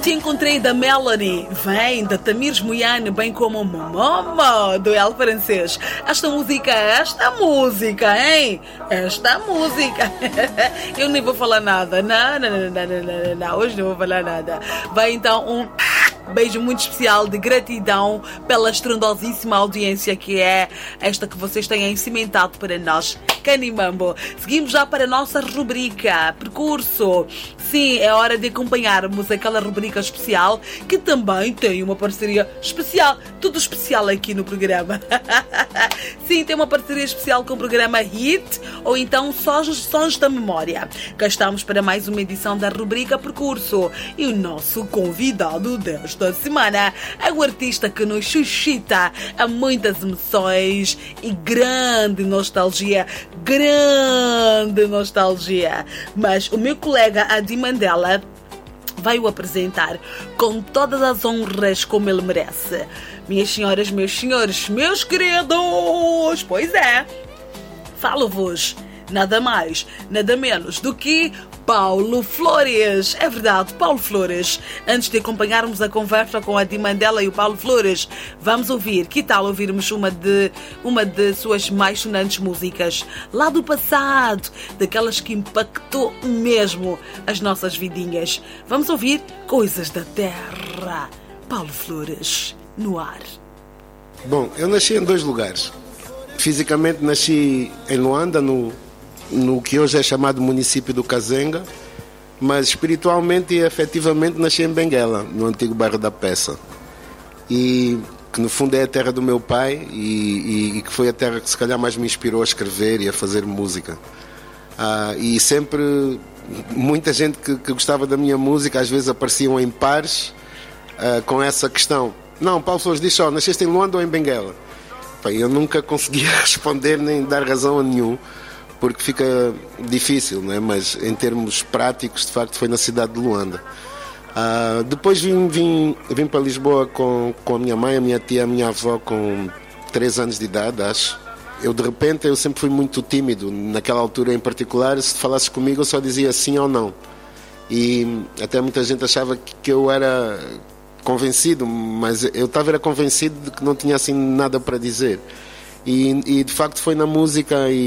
Te Encontrei da Melanie, vem da Tamires Moiane, bem como Momo do El Francês. Esta música, hein? Esta música. Eu nem vou falar nada. Não. Hoje não vou falar nada. Vai então um beijo muito especial de gratidão pela estrondosíssima audiência que é esta que vocês têm cimentado para nós. Canimambo. Seguimos já para a nossa rubrica Percurso. Sim, é hora de acompanharmos aquela rubrica especial que também tem uma parceria especial. Tudo especial aqui no programa. Sim, tem uma parceria especial com o programa Hit ou então Sons da Memória. Cá estamos para mais uma edição da rubrica Percurso. E o nosso convidado desta semana é o artista que nos suscita a muitas emoções e grande nostalgia. Mas o meu colega Adi Mandela vai o apresentar com todas as honras como ele merece. Minhas senhoras, meus senhores, meus queridos, pois é, falo-vos nada mais, nada menos do que Paulo Flores. É verdade, Paulo Flores. Antes de acompanharmos a conversa com a Adi Mandela e o Paulo Flores, vamos ouvir, que tal ouvirmos uma de suas mais sonantes músicas lá do passado, daquelas que impactou mesmo as nossas vidinhas. Vamos ouvir Coisas da Terra. Paulo Flores, no ar. Bom, eu nasci em 2 lugares. Fisicamente nasci em Luanda, no que hoje é chamado município do Kazenga, mas espiritualmente e afetivamente nasci em Benguela, no antigo bairro da Peça, e que no fundo é a terra do meu pai e que foi a terra que se calhar mais me inspirou a escrever e a fazer música. E sempre muita gente que gostava da minha música às vezes apareciam em pares com essa questão: não, Paulo Flores, diz só, nasceste em Luanda ou em Benguela? Eu nunca conseguia responder nem dar razão a nenhum, porque fica difícil, não é? Mas em termos práticos, de facto, foi na cidade de Luanda. Depois vim para Lisboa com a minha mãe, a minha tia, a minha avó, com 3 anos de idade, acho. De repente, eu sempre fui muito tímido, naquela altura em particular. Se falasses comigo, eu só dizia sim ou não. E até muita gente achava que eu era convencido, mas eu estava convencido de que não tinha assim nada para dizer. E de facto foi na música